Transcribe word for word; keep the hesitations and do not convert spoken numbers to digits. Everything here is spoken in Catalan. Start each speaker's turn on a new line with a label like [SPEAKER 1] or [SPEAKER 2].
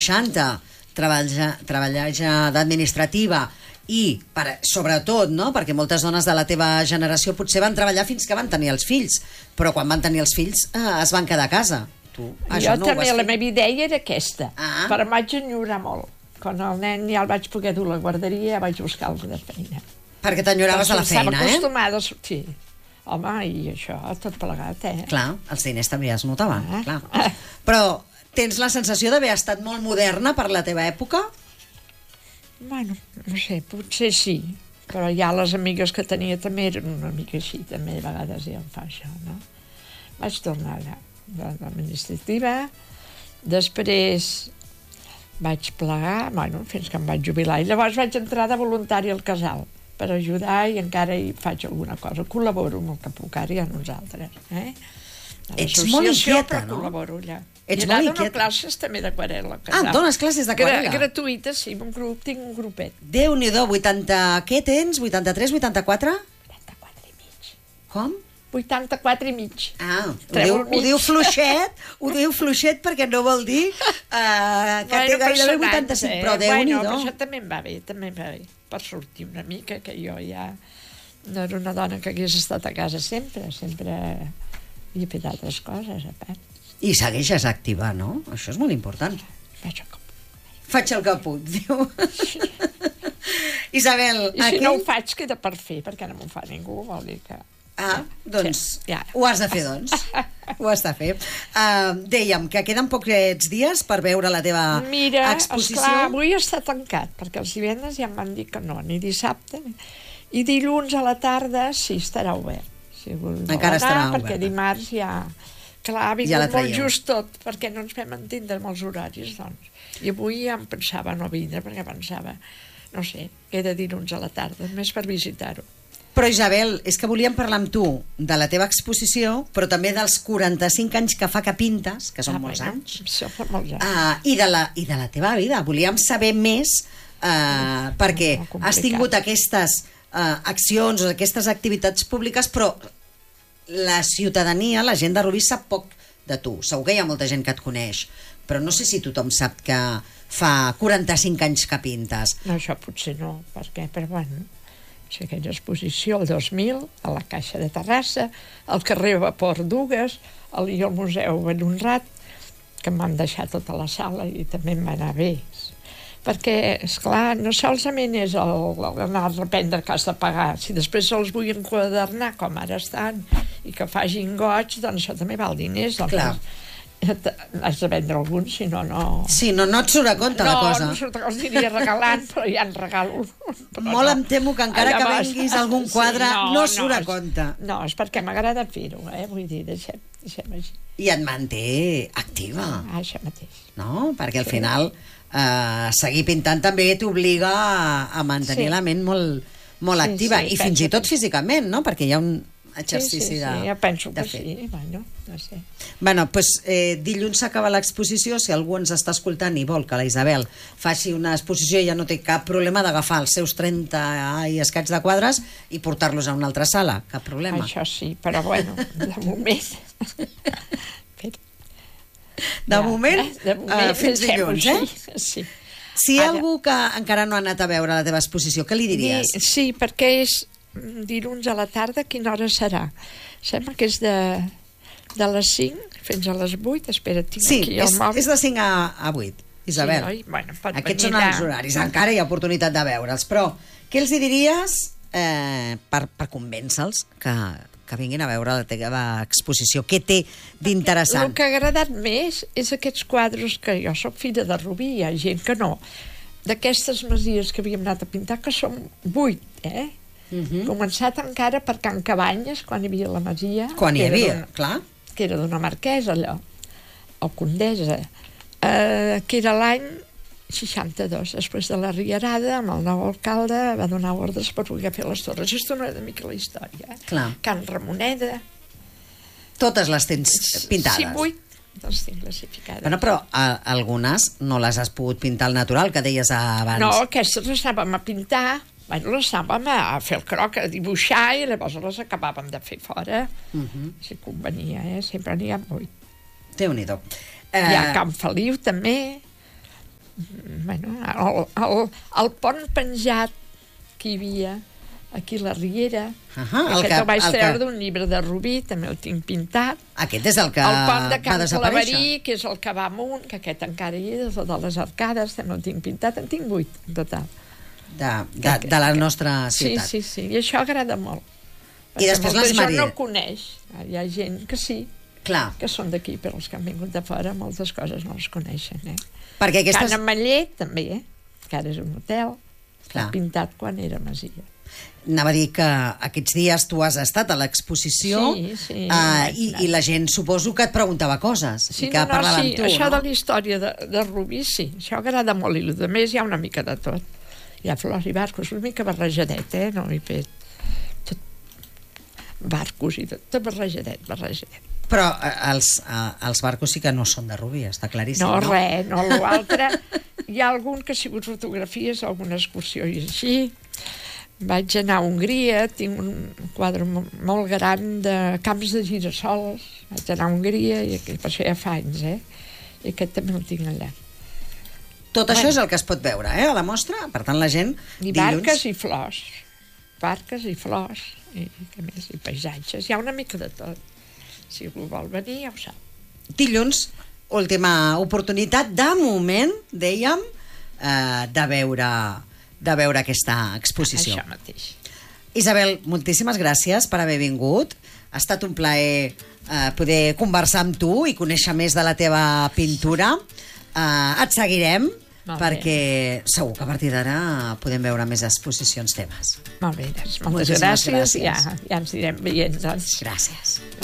[SPEAKER 1] seixanta, treballar, treballar ja d'administrativa i, per, sobretot, no? Perquè moltes dones de la teva generació potser van treballar fins que van tenir els fills, però quan van tenir els fills eh, es van quedar a casa. Tu,
[SPEAKER 2] jo no també, la meva idea era aquesta,
[SPEAKER 1] ah.
[SPEAKER 2] però em vaig enyorar molt. Quan el nen ja el vaig poder dur a la guarderia, ja vaig buscar alguna feina.
[SPEAKER 1] Perquè t'enyoraves de la feina, eh?
[SPEAKER 2] Estava acostumada a sortir. Home, i això, tot plegat, eh?
[SPEAKER 1] Clar, els diners també es notaven,
[SPEAKER 2] ah.
[SPEAKER 1] clar. Ah. Però tens la sensació d'haver estat molt moderna per la teva època?
[SPEAKER 2] Bueno, no sé, potser sí. Però ja les amigues que tenia també eren una mica així, també a vegades ja em fa això, no? Vaig tornar allà, de l'administrativa, després vaig plegar, bueno, fins que em vaig jubilar, i llavors vaig entrar de voluntari al casal per ajudar i encara hi faig alguna cosa. Col·laboro amb el que puc, ara hi ha uns altres, eh?
[SPEAKER 1] Ets molt inquieta, no?
[SPEAKER 2] Col·laboro allà.
[SPEAKER 1] Ets
[SPEAKER 2] I
[SPEAKER 1] molt
[SPEAKER 2] allà
[SPEAKER 1] inquieta.
[SPEAKER 2] dono classes també d'aquarel·la.
[SPEAKER 1] Ah, dones classes d'aquarel·la?
[SPEAKER 2] Gra gratuïtes, sí, un grup, tinc un grupet.
[SPEAKER 1] Déu-n'hi-do, vuitanta... Què tens? vuitanta-tres, vuitanta-quatre?
[SPEAKER 2] vuitanta-quatre i mig.
[SPEAKER 1] Com?
[SPEAKER 2] vuitanta-quatre i mig.
[SPEAKER 1] Ah, ho diu, ho diu fluixet, ho diu fluixet perquè no vol dir uh, que
[SPEAKER 2] bueno,
[SPEAKER 1] té gairebé vuitanta-cinc,
[SPEAKER 2] eh?
[SPEAKER 1] però Déu-n'hi-do.
[SPEAKER 2] Bueno, però això també em va bé, també em va bé, per sortir una mica, que jo ja no era una dona que hagués estat a casa sempre, sempre he fet altres coses, a part.
[SPEAKER 1] I segueixes activa, no? Això és molt important.
[SPEAKER 2] Faig el que puc.
[SPEAKER 1] Faig el que puc, diu. Sí. Isabel,
[SPEAKER 2] I si
[SPEAKER 1] aquí...
[SPEAKER 2] no ho faig, queda per fer, perquè no m'ho fa ningú, vol dir que...
[SPEAKER 1] Ah, doncs
[SPEAKER 2] sí, ja.
[SPEAKER 1] Ho has de fer, doncs. Ho has de fer. Uh, dèiem que queden pocs dies per veure la teva
[SPEAKER 2] Mira,
[SPEAKER 1] exposició.
[SPEAKER 2] Mira, esclar, avui està tancat, perquè els divendres ja em van dir que no, ni dissabte, ni... i dilluns a la tarda sí, estarà obert. Si
[SPEAKER 1] encara
[SPEAKER 2] anar,
[SPEAKER 1] estarà
[SPEAKER 2] perquè
[SPEAKER 1] obert.
[SPEAKER 2] Dimarts ja... Clar, ha vingut
[SPEAKER 1] ja
[SPEAKER 2] molt just tot, perquè no ens vam entendre amb els horaris, doncs. I avui ja em pensava no vindre, perquè pensava, no sé, queda dilluns a la tarda, més per visitar-ho.
[SPEAKER 1] Però, Isabel, és que volíem parlar amb tu de la teva exposició, però també dels quaranta-cinc anys que fa que pintes, que són
[SPEAKER 2] ah,
[SPEAKER 1] molts
[SPEAKER 2] bueno,
[SPEAKER 1] anys,
[SPEAKER 2] això fa molts anys.
[SPEAKER 1] Uh, i, de la, i de la teva vida. Volíem saber més, uh, perquè has tingut aquestes uh, accions o aquestes activitats públiques, però la ciutadania, la gent de Rubí sap poc de tu. Segur que hi ha molta gent que et coneix, però no sé si tothom sap que fa quaranta-cinc anys que pintes.
[SPEAKER 2] No, això potser no, perquè, però bueno, si aquella exposició el dos mil, a la Caixa de Terrassa, al carrer Vapor Dugues, al, i al Museu Ben Honrat, que m'han deixat tota la sala i també em va anar bé. Perquè, esclar, no solament és el, el anar a reprendre que has de pagar, si després se'ls vull enquadernar com ara estan i que facin goig, doncs això també val diners, doncs
[SPEAKER 1] clar.
[SPEAKER 2] Has de vendre algun, si no, no...
[SPEAKER 1] Sí, no, no et surt a compte
[SPEAKER 2] no,
[SPEAKER 1] la cosa.
[SPEAKER 2] No, no surt, els diria regalant, però ja en regalo.
[SPEAKER 1] Molt no. Em temo que encara que venguis algun quadre sí, no, no surt
[SPEAKER 2] no,
[SPEAKER 1] a compte.
[SPEAKER 2] No, és perquè m'agrada fer-ho, eh? Vull dir, deixem, deixem així.
[SPEAKER 1] I et manté activa.
[SPEAKER 2] Ah, això mateix.
[SPEAKER 1] No? Perquè al sí. final eh, seguir pintant també t'obliga a, a mantenir sí. la ment molt, molt sí, activa. Sí, I fins i tot que... físicament, no? Perquè hi ha un exercici
[SPEAKER 2] sí, sí,
[SPEAKER 1] de,
[SPEAKER 2] sí, ja penso
[SPEAKER 1] de
[SPEAKER 2] que
[SPEAKER 1] fer.
[SPEAKER 2] Sí, bueno, no sé.
[SPEAKER 1] Bueno, pues, eh, dilluns s'acaba l'exposició. Si algú ens està escoltant i vol que la Isabel faci una exposició, ja no té cap problema d'agafar els seus trenta i escaig de quadres i portar-los a una altra sala, cap problema.
[SPEAKER 2] Això sí, però bueno, de moment...
[SPEAKER 1] de, ja, moment, eh? de moment uh, fins dilluns, eh?
[SPEAKER 2] Sí.
[SPEAKER 1] Si hi ha Ara... algú que encara no ha anat a veure la teva exposició, què li diries?
[SPEAKER 2] Sí, perquè és dilluns a la tarda, quina hora serà? Sembla que és de, de les cinc fins a les vuit. Espera, tinc
[SPEAKER 1] sí,
[SPEAKER 2] aquí el
[SPEAKER 1] és,
[SPEAKER 2] mòbil.
[SPEAKER 1] Sí, és de cinc a vuit, Isabel.
[SPEAKER 2] Sí, bueno,
[SPEAKER 1] aquests són els horaris, encara hi ha oportunitat de veure'ls. Però què els diries eh, per, per convèncer-los que, que vinguin a veure la teva exposició? Què té d'interessant?
[SPEAKER 2] El que ha agradat més és aquests quadres que jo soc filla de Rubí, hi ha gent que no, d'aquestes masies que havíem anat a pintar, que són vuit, eh? Uh-huh. Començat encara per Can Cabanyes, quan hi havia la masia.
[SPEAKER 1] Quan hi havia, clar.
[SPEAKER 2] Que era d'una marquesa, allò, o condesa, eh, que era l'any seixanta-dos, després de la Rierada, amb el nou alcalde, va donar ordres per poder fer les torres. És una mica la història. Eh?
[SPEAKER 1] Clar.
[SPEAKER 2] Can Ramoneda.
[SPEAKER 1] Totes les tens pintades.
[SPEAKER 2] Sí, vuit. Les tinc classificades.
[SPEAKER 1] Bueno, però a, algunes no les has pogut pintar al natural, que deies abans.
[SPEAKER 2] No, aquestes les anàvem a pintar. Bueno, les anàvem a fer el croc, a dibuixar, i llavors les acabàvem de fer fora. Uh-huh. Si convenia, eh? Sempre n'hi ha vuit.
[SPEAKER 1] Déu-n'hi-do.
[SPEAKER 2] Uh... Hi ha Can Feliu, també. bueno, el, el, el pont penjat que hi havia aquí a la Riera,
[SPEAKER 1] uh -huh,
[SPEAKER 2] aquest
[SPEAKER 1] que,
[SPEAKER 2] el vaig
[SPEAKER 1] el
[SPEAKER 2] treure
[SPEAKER 1] que...
[SPEAKER 2] d'un llibre de Rubí, també el tinc pintat.
[SPEAKER 1] Aquest és el que
[SPEAKER 2] el pont de
[SPEAKER 1] va
[SPEAKER 2] Can
[SPEAKER 1] desaparèixer.
[SPEAKER 2] Claverí, que és el que va amunt, que aquest encara hi és, el de les arcades, també el tinc pintat, en tinc vuit, en total.
[SPEAKER 1] De, de, de la nostra ciutat.
[SPEAKER 2] Sí, sí, sí, i això agrada molt.
[SPEAKER 1] I després les
[SPEAKER 2] Maria.
[SPEAKER 1] Maria.
[SPEAKER 2] No coneix, hi ha gent que sí,
[SPEAKER 1] clar,
[SPEAKER 2] que són d'aquí, però els que han vingut de fora moltes coses no les coneixen, eh?
[SPEAKER 1] perquè aquestes...
[SPEAKER 2] Can Ametller, també, eh? Que ara és un hotel, està
[SPEAKER 1] clar,
[SPEAKER 2] pintat quan era masia.
[SPEAKER 1] Anava a dir que aquests dies tu has estat a l'exposició,
[SPEAKER 2] sí, sí,
[SPEAKER 1] uh, i, i la gent suposo que et preguntava coses,
[SPEAKER 2] sí,
[SPEAKER 1] i que
[SPEAKER 2] no, no,
[SPEAKER 1] parlava
[SPEAKER 2] sí,
[SPEAKER 1] amb tu,
[SPEAKER 2] això
[SPEAKER 1] no?
[SPEAKER 2] de la història de, de Rubí, sí, això agrada molt, i a més hi ha una mica de tot. Hi ha flors i barcos, una mica barrejadet, eh? No he fet tot barcos i tot, tot barrejadet, barrejadet.
[SPEAKER 1] Però eh, els, eh, els barcos sí que no són de Rubí, està claríssim,
[SPEAKER 2] no?
[SPEAKER 1] No,
[SPEAKER 2] res, no, l'altre... Hi ha algun que ha sigut fotografies, alguna excursió i així. Vaig anar a Hongria, tinc un quadre molt gran de camps de girassols. Vaig anar a Hongria, i aquest, això ja fa anys, eh? I aquest també el tinc allà.
[SPEAKER 1] Tot bueno. Això és el que es pot veure, eh, a la mostra, per tant la gent...
[SPEAKER 2] I
[SPEAKER 1] dilluns...
[SPEAKER 2] barques i flors. Barques i flors, i què més, i paisatges. Hi ha una mica de tot. Si algú vol venir, ja ho sap.
[SPEAKER 1] Dilluns, última oportunitat, de moment, dèiem, eh, de veure... de veure aquesta exposició.
[SPEAKER 2] Això mateix.
[SPEAKER 1] Isabel, moltíssimes gràcies per haver vingut. Ha estat un plaer eh, poder conversar amb tu i conèixer més de la teva pintura. Eh, et seguirem,
[SPEAKER 2] Molt
[SPEAKER 1] perquè bé. Segur que a partir d'ara podem veure més exposicions teves.
[SPEAKER 2] Molt bé, doncs, moltes
[SPEAKER 1] Moltíssimes
[SPEAKER 2] gràcies.
[SPEAKER 1] gràcies.
[SPEAKER 2] Ja, ja ens anirem veient, doncs.
[SPEAKER 1] Gràcies.